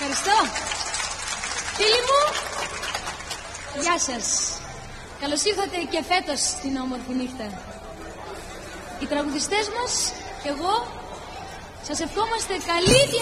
Ευχαριστώ. Φίλοι μου, γεια σας. Καλώς ήρθατε και φέτος στην όμορφη νύχτα. Οι τραγουδιστές μας και εγώ σας ευχόμαστε καλή διασκέδαση.